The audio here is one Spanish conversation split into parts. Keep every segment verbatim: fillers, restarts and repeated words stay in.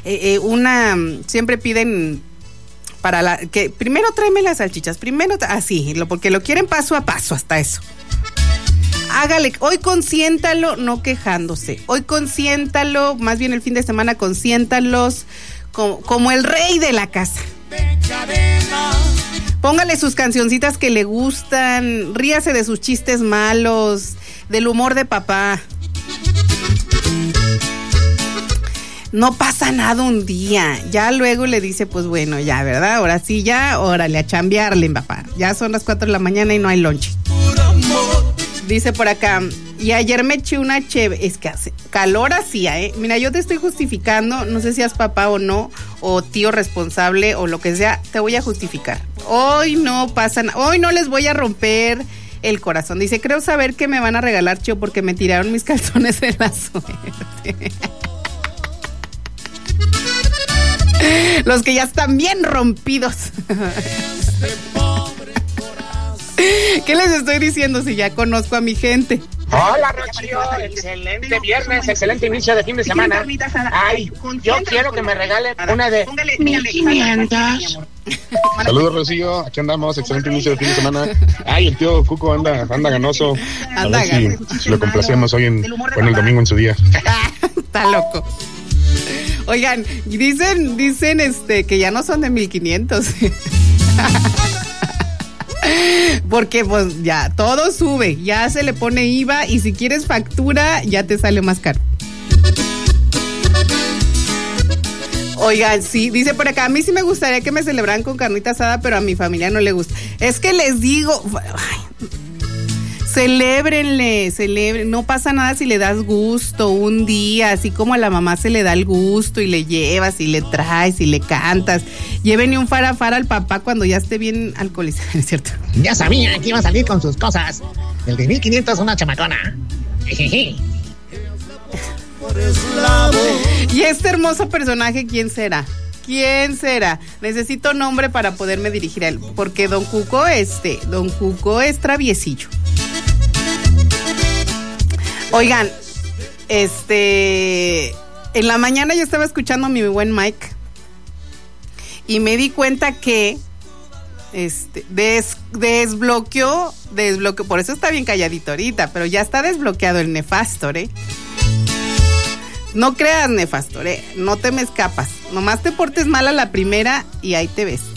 eh, eh, una, siempre piden para la, que primero tráeme las salchichas, primero, así, lo, porque lo quieren paso a paso, hasta eso. Hágale, hoy consiéntalo, no quejándose. Hoy consiéntalo, más bien el fin de semana consiéntalos como, como el rey de la casa. Póngale sus cancioncitas que le gustan, ríase de sus chistes malos, del humor de papá. No pasa nada un día, ya luego le dice, pues bueno, ya, ¿verdad? Ahora sí, ya, órale, a chambearle, papá. Ya son las cuatro de la mañana y no hay lonche. Dice por acá, y ayer me eché una cheve, es que hace calor hacía, ¿eh? Mira, yo te estoy justificando, no sé si es papá o no, o tío responsable o lo que sea, te voy a justificar. Hoy no pasa nada, hoy no les voy a romper el corazón. Dice, creo saber que me van a regalar, Chio, porque me tiraron mis calzones de la suerte. Los que ya están bien rompidos. ¿Qué les estoy diciendo si ya conozco a mi gente? Hola, Rocío, excelente viernes, excelente inicio de fin de semana. Ay, yo quiero que me regalen una de mil quinientos. Saludos, Rocío, aquí andamos, excelente inicio de fin de semana. Ay, el tío Cuco anda, anda ganoso. A anda ver si, si lo complacemos hoy en, bueno, el domingo en su día. Está loco. Oigan, dicen, dicen este que ya no son de mil quinientos. Porque pues ya todo sube, ya se le pone I V A y si quieres factura ya te sale más caro. Oigan, sí, dice por acá, a mí sí me gustaría que me celebraran con carnita asada, pero a mi familia no le gusta. Es que les digo, ay, celébrenle, celebren, no pasa nada si le das gusto un día, así como a la mamá se le da el gusto y le llevas y le traes y le cantas. Llévenle un farafara al papá cuando ya esté bien alcoholizado, ¿es cierto? Ya sabía que iba a salir con sus cosas. El de mil quinientos es una chamacona. Y este hermoso personaje, ¿quién será? ¿Quién será? Necesito nombre para poderme dirigir a él, porque Don Cuco, este, Don Cuco es traviesillo. Oigan, este, en la mañana yo estaba escuchando a mi buen Mike y me di cuenta que este des, desbloqueó, desbloqueó, por eso está bien calladito ahorita, pero ya está desbloqueado el Nefastor, ¿eh? No creas, Nefastor, ¿eh? No te me escapas, nomás te portes mal a la primera y ahí te ves.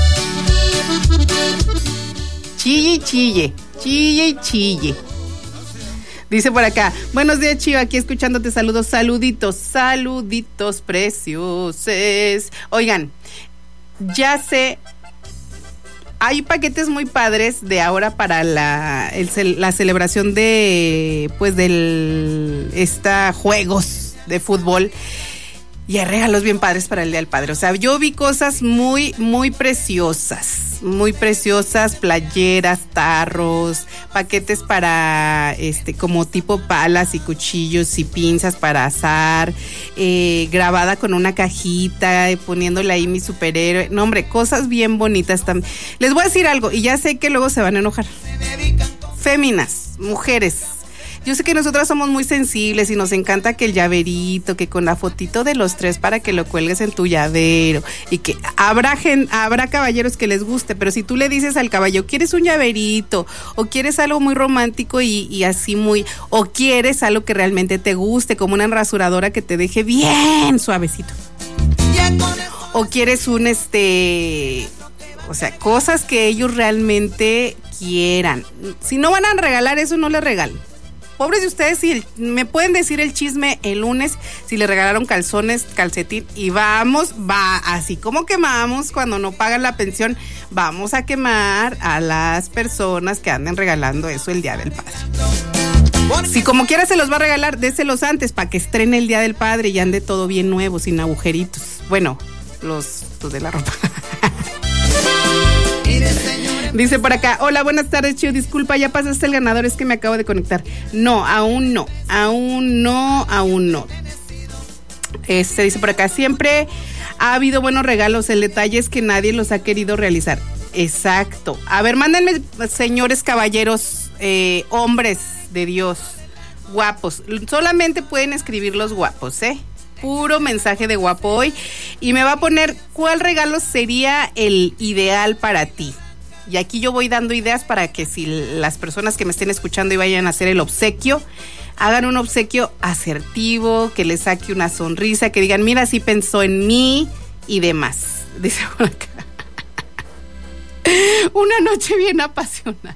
Chille y chille, chille y chille. Dice por acá, buenos días, Chío, aquí escuchándote, saludos, saluditos, saluditos preciosos. Oigan, ya sé, hay paquetes muy padres de ahora para la, el, la celebración de, pues, del, esta, juegos de fútbol. Y hay regalos bien padres para el Día del Padre. O sea, yo vi cosas muy, muy preciosas. Muy preciosas, playeras, tarros, paquetes para, este, como tipo palas y cuchillos y pinzas para asar, eh, grabada con una cajita, eh, poniéndole ahí mi superhéroe. No, hombre, cosas bien bonitas también. Les voy a decir algo, y ya sé que luego se van a enojar. Féminas, mujeres. Yo sé que nosotras somos muy sensibles y nos encanta que el llaverito, que con la fotito de los tres para que lo cuelgues en tu llavero, y que habrá gen, habrá caballeros que les guste, pero si tú le dices al caballo, ¿quieres un llaverito? O quieres algo muy romántico y, y así muy, o quieres algo que realmente te guste, como una rasuradora que te deje bien suavecito. O quieres un este, o sea, cosas que ellos realmente quieran. Si no van a regalar eso, no les regalen. Pobres de ustedes, si el, me pueden decir el chisme el lunes si le regalaron calzones, calcetín, y vamos, va, así como quemamos cuando no pagan la pensión, vamos a quemar a las personas que anden regalando eso el Día del Padre. Si como quiera se los va a regalar, déselos antes para que estrene el Día del Padre y ande todo bien nuevo, sin agujeritos. Bueno, los, los de la ropa. Dice por acá, hola, buenas tardes, Chío, disculpa, ya pasaste el ganador, es que me acabo de conectar. No, aún no, aún no, aún no. Este dice por acá, siempre ha habido buenos regalos, el detalle es que nadie los ha querido realizar. Exacto. A ver, mándenme, señores caballeros, eh, hombres de Dios, guapos. Solamente pueden escribir los guapos, ¿eh? puro mensaje de guapo hoy. Y me va a poner cuál regalo sería el ideal para ti. Y aquí yo voy dando ideas para que si las personas que me estén escuchando y vayan a hacer el obsequio, hagan un obsequio asertivo, que les saque una sonrisa, que digan, mira, sí pensó en mí y demás. Dice por acá. Una noche bien apasionada.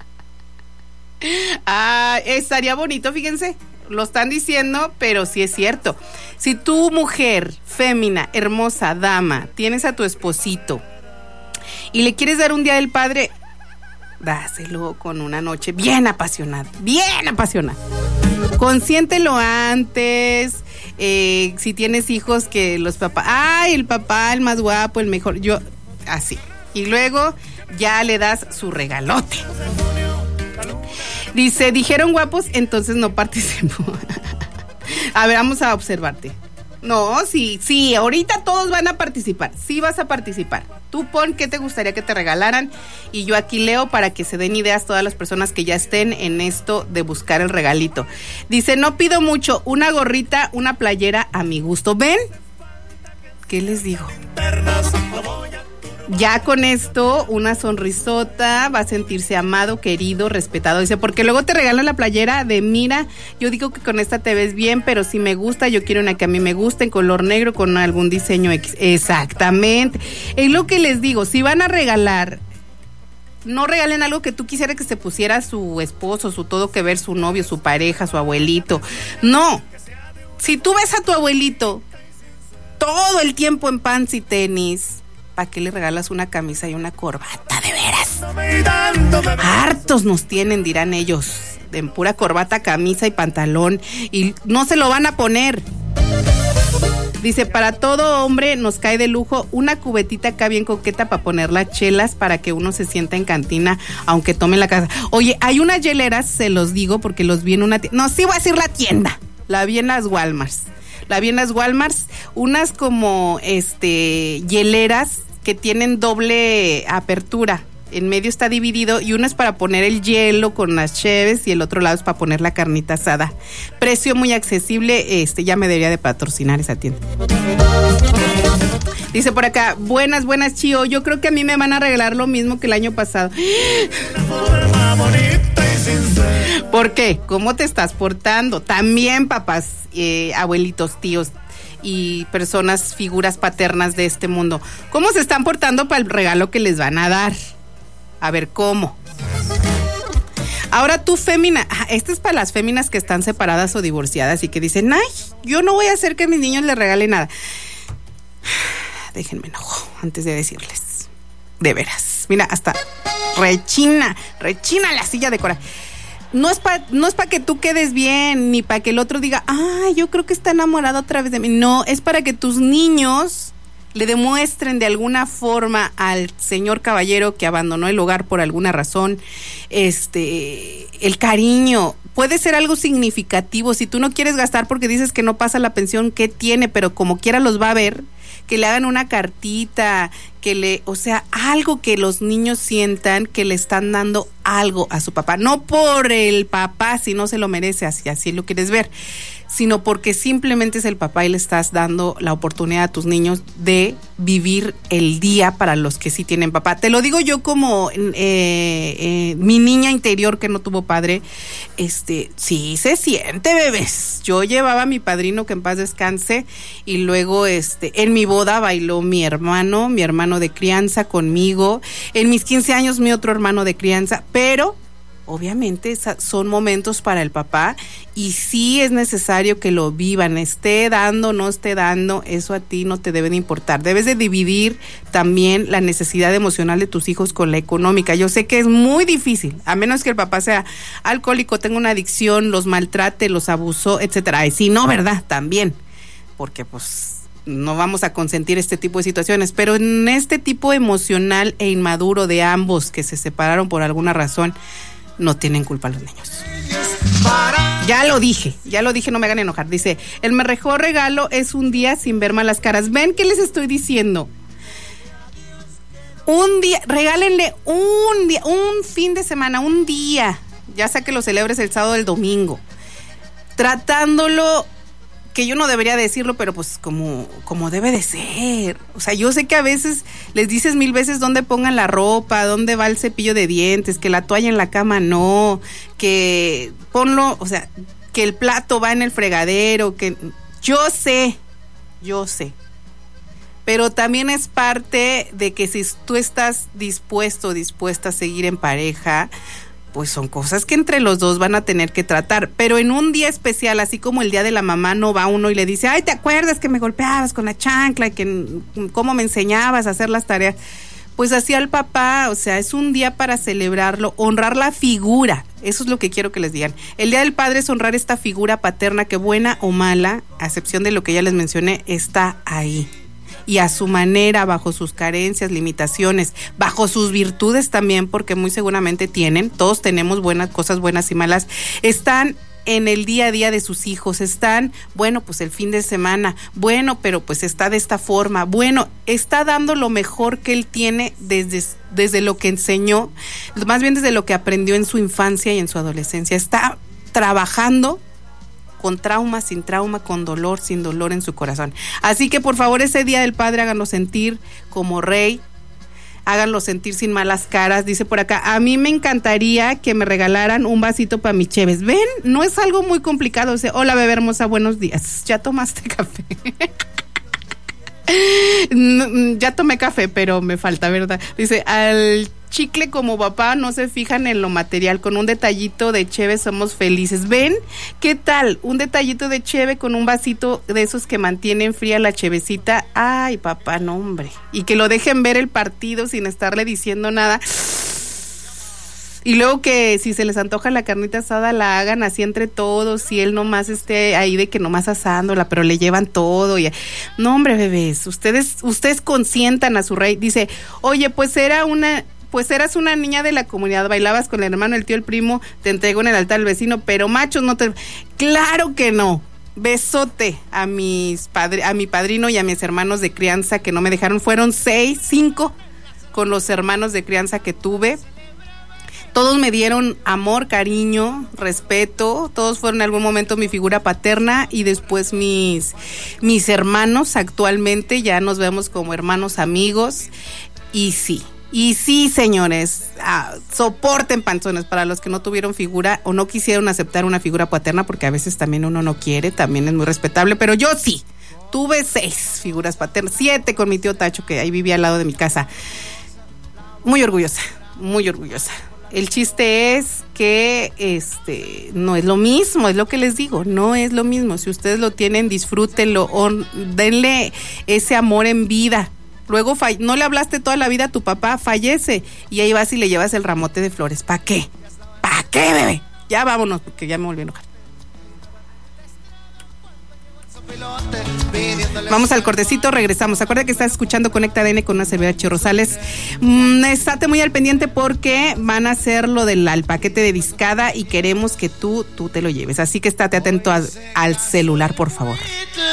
Ah, estaría bonito, fíjense. Lo están diciendo, pero sí es cierto. Si tu mujer, fémina, hermosa, dama, tienes a tu esposito y le quieres dar un día del padre, dáselo con una noche bien apasionada, bien apasionada. Consiéntelo antes. Eh, si tienes hijos, que los papás, ay, el papá, el más guapo, el mejor, yo, así. Y luego ya le das su regalote. Dice, dijeron guapos, entonces no participo. A ver, vamos a observarte. No, sí, sí, ahorita todos van a participar. Sí vas a participar. Tú pon qué te gustaría que te regalaran y yo aquí leo para que se den ideas todas las personas que ya estén en esto de buscar el regalito. Dice, no pido mucho, una gorrita, una playera a mi gusto. ¿Ven? ¿Qué les digo? Ya con esto, una sonrisota, va a sentirse amado, querido, respetado. Dice, porque luego te regalan la playera de, mira, yo digo que con esta te ves bien, pero si me gusta, yo quiero una que a mí me guste, en color negro, con algún diseño X. Exactamente. Es lo que les digo, si van a regalar, no regalen algo que tú quisieras que se pusiera su esposo, su todo que ver, su novio, su pareja, su abuelito. No. Si tú ves a tu abuelito todo el tiempo en pants y tenis, ¿para qué le regalas una camisa y una corbata, de veras? Hartos nos tienen, dirán ellos, en pura corbata, camisa y pantalón, y no se lo van a poner. Dice, para todo hombre nos cae de lujo una cubetita acá bien coqueta para poner las chelas para que uno se sienta en cantina, aunque tome en la casa. Oye, hay unas hieleras, se los digo porque los vi en una tienda. No, sí voy a decir la tienda. La vi en las Walmarts. La vi en las Walmarts, unas como este hieleras que tienen doble apertura. En medio está dividido y uno es para poner el hielo con las cheves y el otro lado es para poner la carnita asada. Precio muy accesible, este ya me debería de patrocinar esa tienda. Dice por acá, buenas, buenas, Chío, yo creo que a mí me van a regalar lo mismo que el año pasado. ¿Por qué? ¿Cómo te estás portando? También papás, eh, abuelitos, tíos y personas, figuras paternas de este mundo, ¿cómo se están portando para el regalo que les van a dar? A ver, ¿cómo? Ahora tú, fémina, ah, esta es para las féminas que están separadas o divorciadas y que dicen, ay, yo no voy a hacer que a mis niños les regalen nada. Déjenme enojo antes de decirles. De veras. Mira, hasta rechina, rechina la silla de coraje. No es para no es para que tú quedes bien, ni para que el otro diga, ay, yo creo que está enamorado otra vez de mí. No, es para que tus niños le demuestren de alguna forma al señor caballero que abandonó el hogar por alguna razón, este, el cariño. Puede ser algo significativo. Si tú no quieres gastar porque dices que no pasa la pensión, ¿qué tiene? Pero como quiera los va a ver. Que le hagan una cartita, que le, o sea, algo que los niños sientan que le están dando algo a su papá. No por el papá, si no se lo merece, así, así lo quieres ver, sino porque simplemente es el papá y le estás dando la oportunidad a tus niños de vivir el día para los que sí tienen papá. Te lo digo yo como eh, eh, mi niña interior que no tuvo padre, este, sí se siente, bebés. Yo llevaba a mi padrino, que en paz descanse, y luego este, en mi boda bailó mi hermano, mi hermano de crianza conmigo, en mis quince años mi otro hermano de crianza, pero obviamente son momentos para el papá y sí es necesario que lo vivan, esté dando, no esté dando, eso a ti no te debe de importar. Debes de dividir también la necesidad emocional de tus hijos con la económica. Yo sé que es muy difícil, a menos que el papá sea alcohólico, tenga una adicción, los maltrate, los abusó, etcétera. Y si no, ¿verdad? También, porque pues no vamos a consentir este tipo de situaciones, pero en este tipo emocional e inmaduro de ambos que se separaron por alguna razón, no tienen culpa los niños. Ya lo dije, ya lo dije, no me hagan enojar. Dice, el mejor regalo es un día sin ver malas caras. ¿Ven qué les estoy diciendo? Un día, regálenle un día, un fin de semana, un día, ya sea que lo celebres el sábado o el domingo, tratándolo que yo no debería decirlo, pero pues como, como debe de ser. O sea, yo sé que a veces les dices mil veces dónde pongan la ropa, dónde va el cepillo de dientes, que la toalla en la cama no, que ponlo, o sea, que el plato va en el fregadero, que yo sé, yo sé. Pero también es parte de que si tú estás dispuesto o dispuesta a seguir en pareja, pues son cosas que entre los dos van a tener que tratar. Pero en un día especial, así como el día de la mamá, no va uno y le dice, ay, ¿te acuerdas que me golpeabas con la chancla y que cómo me enseñabas a hacer las tareas? Pues así al papá, o sea, es un día para celebrarlo, honrar la figura. Eso es lo que quiero que les digan. El Día del Padre es honrar esta figura paterna que, buena o mala, a excepción de lo que ya les mencioné, está ahí. Y a su manera, bajo sus carencias, limitaciones, bajo sus virtudes también, porque muy seguramente tienen, todos tenemos buenas cosas, buenas y malas, están en el día a día de sus hijos, están, bueno, pues el fin de semana, bueno, pero pues está de esta forma, bueno, está dando lo mejor que él tiene desde, desde lo que enseñó, más bien desde lo que aprendió en su infancia y en su adolescencia, está trabajando con trauma, sin trauma, con dolor, sin dolor en su corazón. Así que por favor ese Día del Padre háganlo sentir como rey, háganlo sentir sin malas caras. Dice por acá, a mí me encantaría que me regalaran un vasito para mis cheves. Ven, no es algo muy complicado. Dice, hola bebé hermosa, buenos días. ¿Ya tomaste café? Ya tomé café, pero me falta, ¿verdad? Dice, al chicle como papá no se fijan en lo material, con un detallito de cheve somos felices. ¿Ven? ¿Qué tal? Un detallito de cheve con un vasito de esos que mantienen fría la chevecita. Ay, papá, no, hombre. Y que lo dejen ver el partido sin estarle diciendo nada. Y luego que si se les antoja la carnita asada, la hagan así entre todos, y él nomás esté ahí de que nomás asándola, pero le llevan todo. Y no, hombre, bebés, ustedes, ustedes consientan a su rey. Dice, oye, pues era una... Pues eras una niña de la comunidad, bailabas con el hermano, el tío, el primo, te entregó en el altar el vecino, pero machos no te... ¡Claro que no! Besote a mis padre, a mi padrino y a mis hermanos de crianza que no me dejaron. Fueron seis, cinco con los hermanos de crianza que tuve. Todos me dieron amor, cariño, respeto. Todos fueron en algún momento mi figura paterna, y después mis, mis hermanos. Actualmente ya nos vemos como hermanos amigos. Y sí, y sí, señores, ah, soporten panzones para los que no tuvieron figura o no quisieron aceptar una figura paterna, porque a veces también uno no quiere, también es muy respetable, pero yo sí, tuve seis figuras paternas, siete con mi tío Tacho, que ahí vivía al lado de mi casa. Muy orgullosa, muy orgullosa. El chiste es que este no es lo mismo, es lo que les digo, no es lo mismo. Si ustedes lo tienen, disfrútenlo, on, denle ese amor en vida. Luego fall- no le hablaste toda la vida a tu papá, fallece, y ahí vas y le llevas el ramote de flores. ¿Para qué? ¿Para qué, bebé? Ya vámonos, porque ya me volví a enojar. Vamos al cortecito, regresamos. Acuérdate que estás escuchando Conecta A D N con una servidora Chi Rosales. Mm, estate muy al pendiente porque van a hacer lo del al paquete de discada y queremos que tú, tú te lo lleves. Así que estate atento a, al celular, por favor.